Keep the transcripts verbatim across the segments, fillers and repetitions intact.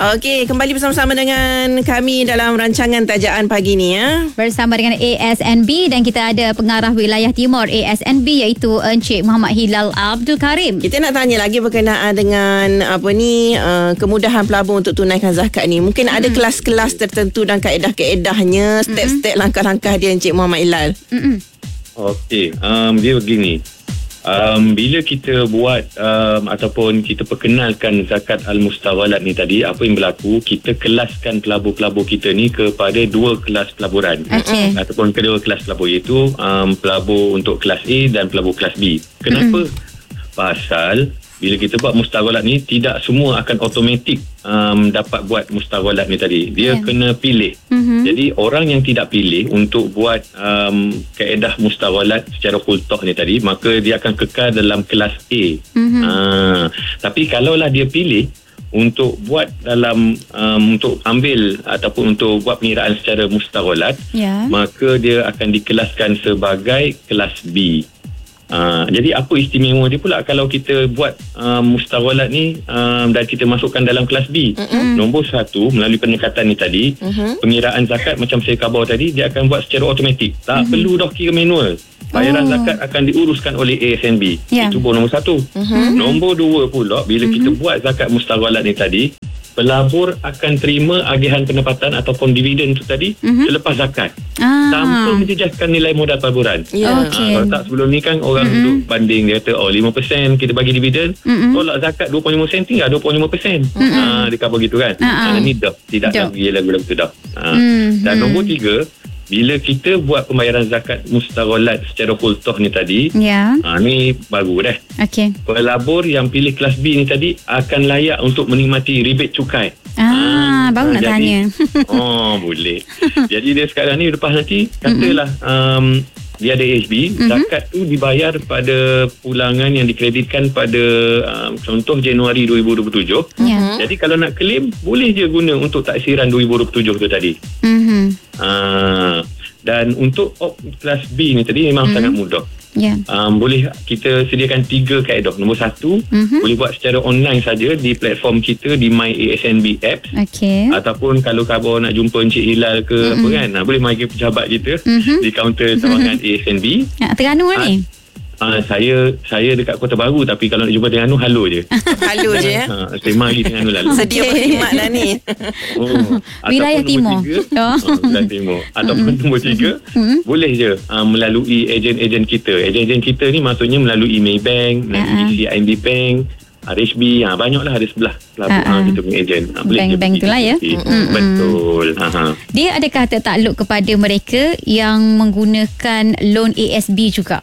Okey, kembali bersama-sama dengan kami dalam rancangan tajaan pagi ni ya. Bersama dengan A S N B dan kita ada pengarah wilayah timur A S N B iaitu Encik Muhammad Hilal Abdul Karim. Kita nak tanya lagi berkenaan dengan apa ni uh, kemudahan pelabur untuk tunaikan zakat ni. Mungkin hmm. ada kelas-kelas tertentu dan kaedah-kaedahnya, step-step langkah-langkah dia Encik Muhammad Hilal. Hmm. Okey, um, dia begini. Um, bila kita buat um, ataupun kita perkenalkan zakat al-mustaghalat ni tadi, apa yang berlaku, kita kelaskan pelabur-pelabur kita ni kepada dua kelas pelaburan. Okay. Ataupun kedua kelas pelabur, iaitu um, pelabur untuk kelas A dan pelabur kelas B. Kenapa? Mm-hmm. Pasal bila kita buat mustaghalat ni, tidak semua akan automatik um, dapat buat mustaghalat ni tadi. Dia yeah. kena pilih. Mm-hmm. Jadi orang yang tidak pilih untuk buat um, kaedah mustaghalat secara khultah ni tadi, maka dia akan kekal dalam kelas A. Mm-hmm. Uh, tapi kalaulah dia pilih untuk buat dalam um, untuk ambil ataupun untuk buat pengiraan secara mustaghalat, yeah. maka dia akan dikelaskan sebagai kelas B. Uh, jadi apa istimewa dia pula kalau kita buat um, mustaghalat ni um, dan kita masukkan dalam kelas B? Mm-hmm. Nombor satu, melalui pendekatan ni tadi, mm-hmm. pengiraan zakat macam saya khabar tadi, dia akan buat secara automatik. Tak mm-hmm. perlu dah kira manual. Bayaran oh. zakat akan diuruskan oleh A S N B. Yeah. Itu pun nombor satu. Mm-hmm. Nombor dua pula, bila mm-hmm. kita buat zakat mustaghalat ni tadi, pelabur akan terima agihan pendapatan ataupun dividen itu tadi mm-hmm. selepas zakat, ah. tanpa menjejaskan nilai modal pelaburan. Yeah. Okay. Kalau tak sebelum ni kan orang mm-hmm. duduk banding, dia kata oh lima peratus kita bagi dividen, mm-hmm. tolak zakat dua puluh lima sen tinggal dua puluh lima peratus. Mm-hmm. Ha, dia kata begitu kan. Ha, ni dah tidak dah. lagi lagu-lagu tu dah. Ha. Mm-hmm. Dan nombor tiga, bila kita buat pembayaran zakat mustaghalat secara khultah ni tadi, yeah. ha, ni baru dah. Okay. Pelabur yang pilih kelas B ni tadi akan layak untuk menikmati rebate cukai. Ah, ha, baru ha, nak jadi, tanya. Oh, boleh. Jadi dia sekarang ni lepas nanti katalah um, dia ada A S B, mm-hmm. zakat tu dibayar pada pulangan yang dikreditkan pada um, contoh Januari dua ribu dua puluh tujuh. Yeah. Jadi kalau nak claim, boleh je guna untuk taksiran dua ribu dua puluh tujuh tu tadi. Mm-hmm. Uh, dan untuk op kelas B ni tadi memang mm-hmm. sangat mudah. Yeah. Um, boleh kita sediakan tiga kaedah. Nombor satu, mm-hmm. boleh buat secara online saja di platform kita di My A S N B Apps. Okay. Ataupun kalau khabar nak jumpa Encik Hilal ke mm-hmm. apa kan, boleh mari pejabat kita mm-hmm. di kaunter tawangan mm-hmm. A S N B. Ya, Terengganu ha, ni? Uh, saya saya dekat Kota Baru, tapi kalau nak jumpa Terengganu, halo je. Halo je ya. Ha, saya mari Terengganu lalu. Sedia berkhidmat lah ni. Oh, wilayah timur. Tiga, oh. uh, wilayah timur. Ataupun mm-hmm. nombor tiga, mm-hmm. boleh je uh, melalui ejen-ejen kita. Ejen-ejen kita ni maksudnya melalui Maybank, melalui uh-huh. C I M B Bank, R H B, ha, banyaklah ada sebelah pelaburan uh-huh. kita punya ejen. Ha, bank-bank tu lah ya. Mm-hmm. Betul. Ha-ha. Dia adakah tertakluk kepada mereka yang menggunakan loan A S B juga?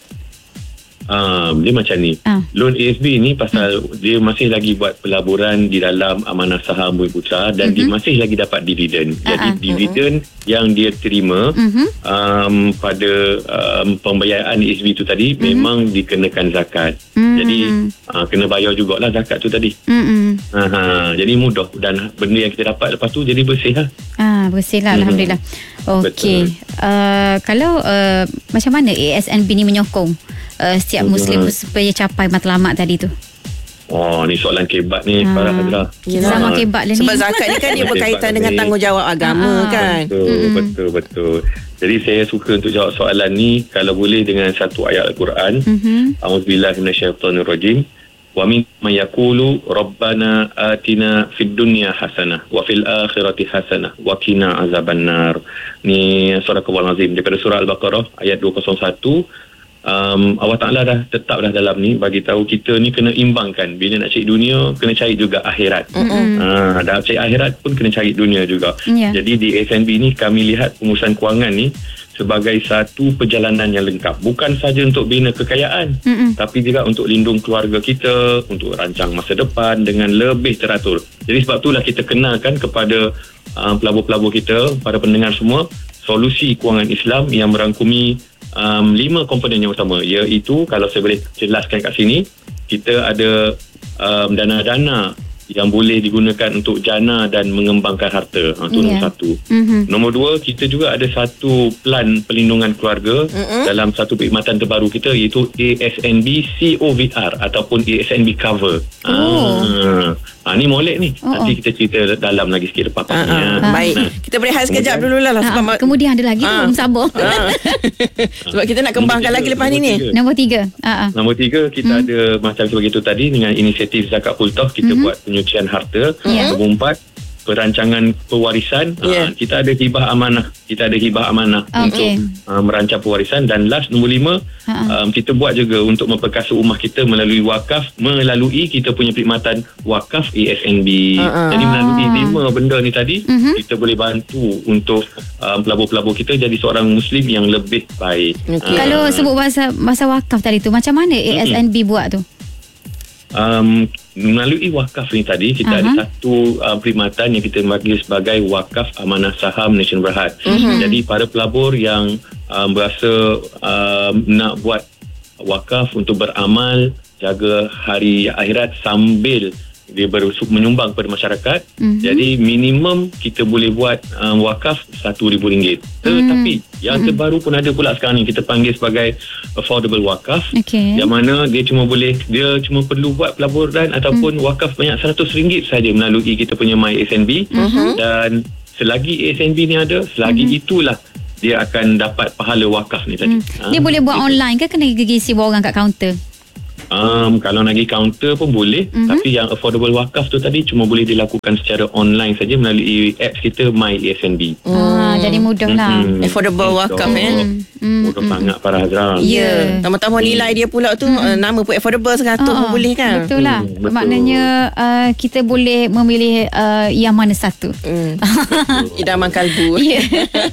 Uh, dia macam ni. Uh. Loan A S B ni pasal hmm. dia masih lagi buat pelaburan di dalam amanah saham Bumi-Putra dan mm-hmm. dia masih lagi dapat dividen. Uh-uh. Jadi dividen uh-uh. yang dia terima uh-huh. um, pada um, pembayaran A S B tu tadi uh-huh. memang dikenakan zakat. Uh-huh. Jadi uh, kena bayar jugalah zakat tu tadi. Uh-huh. Uh-huh. Jadi mudah dan benda yang kita dapat lepas tu jadi bersih lah. Ah, bersih lah. Uh-huh. Alhamdulillah. Okey. Uh, kalau uh, macam mana A S N B ni menyokong Uh, setiap Muslim supaya capai matlamat tadi tu? Oh, ni soalan kebat ni ha. para hadirat. Sama kebat lah ni. Sebab zakat ni kan dia berkaitan dengan tanggungjawab agama ha. kan. Betul, hmm. betul, betul. Jadi saya suka untuk jawab soalan ni kalau boleh dengan satu ayat Al-Quran. Mm-hmm. A'udzubillahi minasyaitonirrajim. Wa min may yaqulu rabbana atina fid dunya hasanah wa fil akhirati hasanah wa qina azabannar. Ni surah Al-Azim daripada surah Al-Baqarah ayat dua kosong satu. Um, Allah Ta'ala dah tetap dah dalam ni bagi tahu kita ni kena imbangkan. Bila nak cari dunia, kena cari juga akhirat. Mm-hmm. Ha, dah cari akhirat pun kena cari dunia juga. Yeah. Jadi di A S N B ni kami lihat pengurusan kewangan ni sebagai satu perjalanan yang lengkap. Bukan saja untuk bina kekayaan, mm-hmm. tapi juga untuk lindung keluarga kita, untuk rancang masa depan dengan lebih teratur. Jadi sebab itulah kita kenalkan kepada uh, pelabur-pelabur kita, para pendengar semua, solusi kewangan Islam yang merangkumi Um, lima komponen yang utama, iaitu kalau saya boleh jelaskan kat sini, kita ada um, dana-dana yang boleh digunakan untuk jana dan mengembangkan harta. Ha, itu yeah. nombor satu. Mm-hmm. Nombor dua, kita juga ada satu plan pelindungan keluarga mm-hmm. dalam satu perkhidmatan terbaru kita, iaitu A S N B C O V R ataupun A S N B Cover. Oh. Ha, Ha, ni molek ni. Oh, Nanti oh. kita cerita dalam lagi sikit lepas Ah, ni. ah. Ha. Baik. Nah. Kita berehat sekejap dulu lah. Ha, Sebab kemudian ada lagi Ah. tu sabar. Ah. Sebab kita nak kembangkan Nombor lagi tiga, lepas ni nombor ni. tiga. Nombor tiga. Ha, ha. Nombor tiga, kita hmm. ada macam sebegitu tadi dengan inisiatif Zakat Pultoh, kita hmm. buat penyucian harta. Yeah. Nombor empat, perancangan pewarisan. Yeah. Uh, kita ada hibah amanah. Kita ada hibah amanah Okay. untuk uh, merancang pewarisan. Dan last, nombor lima, Ha. um, kita buat juga untuk memperkasa ummah kita melalui wakaf, melalui kita punya perkhidmatan wakaf A S N B. Ha. Jadi melalui lima benda ni tadi, Mhm. kita boleh bantu untuk um, pelabur-pelabur kita jadi seorang Muslim yang lebih baik. Okey. Ah. Kalau sebut bahasa bahasa wakaf tadi tu, macam mana A S N B buat tu? Um, melalui wakaf ni tadi kita Aha. ada satu uh, perkhidmatan yang kita bagi sebagai wakaf amanah saham Nation Berhad. Mhm. Jadi para pelabur yang um, berasa um, nak buat wakaf untuk beramal, jaga hari akhirat sambil dia berusaha menyumbang kepada masyarakat. Mhm. Jadi minimum kita boleh buat um, wakaf satu ribu ringgit. Tetapi yang terbaru pun ada pula sekarang ni, kita panggil sebagai affordable wakaf. Okey. Yang mana dia cuma boleh, dia cuma perlu buat pelaburan ataupun wakaf banyak seratus ringgit saja melalui kita punya My A S N B. Dan selagi A S N B ni ada, selagi itulah dia akan dapat pahala wakaf ni tadi. Hmm. Dia boleh buat online ke kena pergi isi orang kat kaunter? Um, kalau nak pergi kaunter pun boleh, Mhm. tapi yang affordable wakaf tu tadi cuma boleh dilakukan secara online saja melalui apps kita My A S N B. Ah, jadi mudah lah. Mhm. Affordable wakaf, eh. Hmm, Mudah sangat para Hazra. Ya. Ya. Tambah-tambah nilai dia pula tu, uh, nama pun affordable seratus Ah, pun boleh kan? Betul lah. Hmm, betul. Maknanya uh, kita boleh memilih uh, yang mana satu. Hmm. Idaman kalbu. Ya.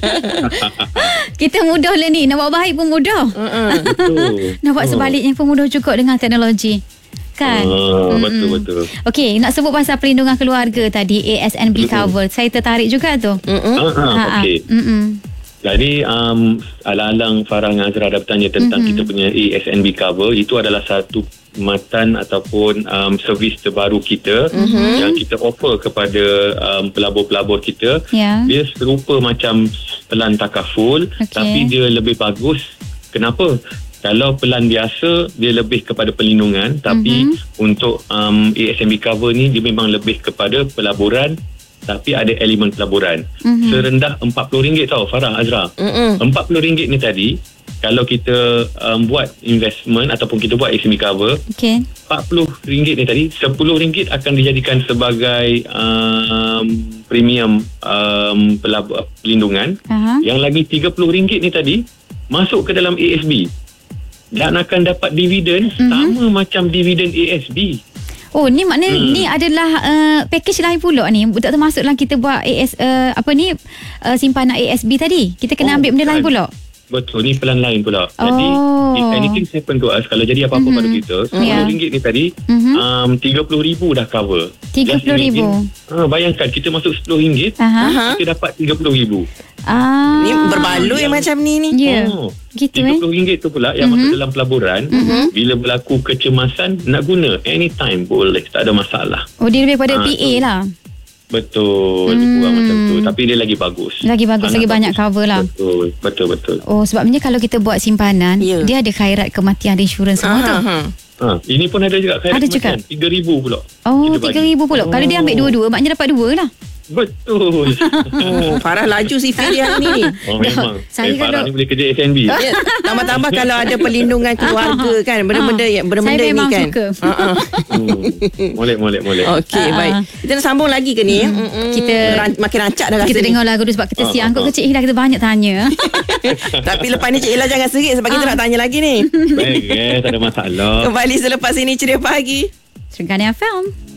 Kita mudah lah ni. Nak buat baik pun mudah. Uh-uh. Betul. Nak buat sebaliknya pun mudah juga dengan teknologi. Kan? Ah, betul-betul. Okey, nak sebut pasal perlindungan keluarga tadi, A S N B cover. Saya tertarik juga tu. Mm-mm. Ah, ah, Ha, ha. okey. Mm-mm. Jadi um, alang-alang Farah dengan Azra ada bertanya tentang mm-hmm. kita punya A S N B cover. Itu adalah satu perkhidmatan ataupun um, servis terbaru kita mm-hmm. yang kita offer kepada um, pelabur-pelabur kita. Ya. Dia serupa macam pelan takaful, Okey. tapi dia lebih bagus. Kenapa? Kalau pelan biasa dia lebih kepada perlindungan, tapi mm-hmm. untuk um, A S N B cover ni dia memang lebih kepada pelaburan, tapi ada elemen pelaburan. Mhm. Serendah empat puluh ringgit tau Farah, Azra. Mm-mm. empat puluh ringgit ni tadi, kalau kita um, buat investment ataupun kita buat A S N B cover, Okey. empat puluh ringgit ni tadi, sepuluh ringgit akan dijadikan sebagai um, premium um, pelab- pelindungan. Aha. Yang lagi tiga puluh ringgit ni tadi masuk ke dalam A S B dan akan dapat dividen Mhm. sama macam dividen A S B. Oh, ni maknanya Hmm. ni adalah uh, package lain pula ni. Tak termasuklah kita buat A S uh, apa ni uh, simpanan A S B tadi. Kita kena Oh, ambil benda lain bukan. pula. Betul, ni pelan lain pula. Jadi Oh. if anything happen to us, kalau jadi apa-apa Mhm. pada kita, sepuluh Yeah. ringgit ni tadi Mhm. um, tiga puluh ribu dah cover. tiga puluh ribu. Just imagine, ha, bayangkan kita masuk sepuluh ringgit, Aha. Aha. kita dapat tiga puluh ribu. Ah. Ni berbaloi yang- macam ni ni. Ya. Oh, Gitu tiga eh. puluh ringgit tu pula yang masuk dalam pelaburan, bila berlaku kecemasan, nak guna anytime boleh, tak ada masalah. Oh, dia lebih pada Ah, P A tu. lah. Betul, lebih kurang macam tu. Tapi dia lagi bagus. Lagi bagus, Sangat lagi banyak cover lah. Betul, betul, betul. Oh, sebabnya kalau kita buat simpanan, Ya. dia ada khairat kematian dan insurans semua tu. Aha, aha. Ha, ini pun ada juga khairat Ada juga? kematian. tiga ribu pula. Oh, Kita tiga bagi. ribu pula. Kalau dia ambil dua-dua, maknanya dapat dua lah. Betul. Oh, Farah laju si Fir dia hari ni ni. Oh, memang. Saya eh, Farah kalau- ni boleh kerja A S N B. Ya, tambah-tambah kalau ada perlindungan keluarga kan, benda-benda yang benda-benda Saya ni memang kan. suka. Ha ah. Hmm. Molek, molek, molek. Okey, Ah, baik. ah. Kita nak sambung lagi ke ni? Mm-mm. Kita- Ran- makin rancak dah rasa Kita ni. dengar lagu dulu sebab kita Ah, siang ah, kot ah. ke Cik Hila, kita banyak tanya. Tapi lepas ni Cik Ella jangan serik sebab kita nak tanya lagi ni. Baik, eh, tak ada masalah. Kembali selepas ini Ceria Pagi. Serengani F M.